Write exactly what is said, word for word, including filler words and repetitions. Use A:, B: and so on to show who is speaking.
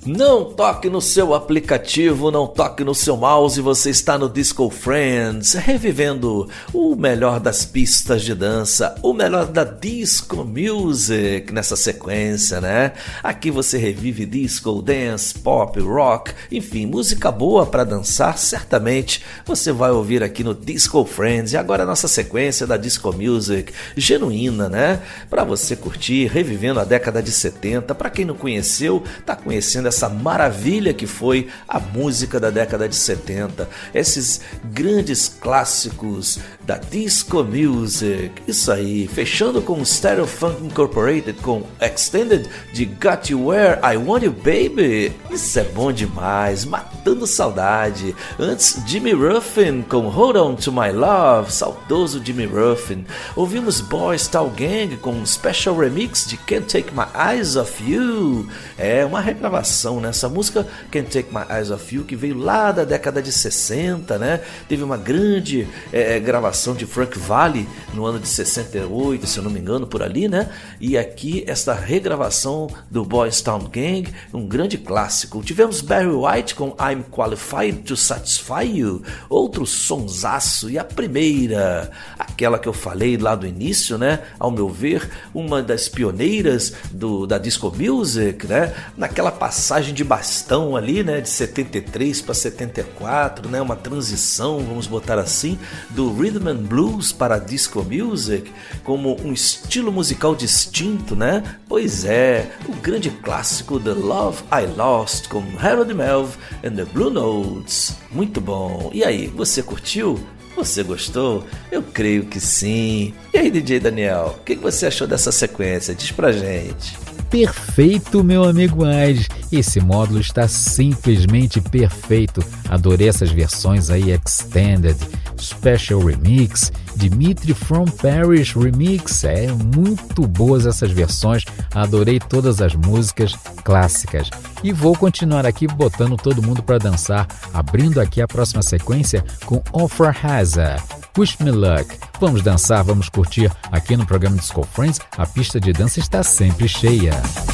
A: Não toque no seu aplicativo, não toque no seu mouse, você está no Disco Friends, revivendo o melhor das pistas de dança, o melhor da disco music nessa sequência, né? Aqui você revive disco, dance, pop, rock, enfim, música boa para dançar, certamente você vai ouvir aqui no Disco Friends. E agora a nossa sequência da disco music genuína, né? Para você curtir, revivendo a década de setenta, para quem não conheceu, tá conhecendo essa maravilha que foi a música da década de setenta, esses grandes clássicos da disco music. Isso aí, fechando com Stereo Funk Incorporated com Extended de Got You Where I Want You Baby. Isso é bom demais, matando saudade. Antes, Jimmy Ruffin com Hold On To My Love, saudoso Jimmy Ruffin. Ouvimos Boys Town Gang com um special remix de Can't Take My Eyes Off You. É uma regravação nessa música Can't Take My Eyes Off You, que veio lá da década de sessenta, né? Teve uma grande é, gravação de Frank Valli no ano de sessenta e oito, se eu não me engano, por ali, né? E aqui esta regravação do Boys Town Gang, um grande clássico. Tivemos Barry White com I'm Qualified to Satisfy You, outro sonsaço. E a primeira, aquela que eu falei lá do início, né? Ao meu ver, uma das pioneiras do, da disco music, né? Naquela passagem de bastão ali, né? De setenta e três para setenta e quatro, né? Uma transição, vamos botar assim, do Rhythm and Blues para a disco music, como um estilo musical distinto, né? Pois é, o grande clássico The Love I Lost com Harold Melv and the Blue Notes. Muito bom. E aí, você curtiu? Você gostou? Eu creio que sim. E aí, D J Daniel, o que você achou dessa sequência? Diz pra gente.
B: Perfeito, meu amigo Aires. Esse módulo está simplesmente perfeito. Adorei essas versões aí, Extended, Special Remix, Dimitri from Paris Remix. É muito boas essas versões. Adorei todas as músicas clássicas. E vou continuar aqui botando todo mundo para dançar, abrindo aqui a próxima sequência com Ofra Haza, Wish Me Luck. Vamos dançar, vamos curtir aqui no programa Disco Friends. A pista de dança está sempre cheia.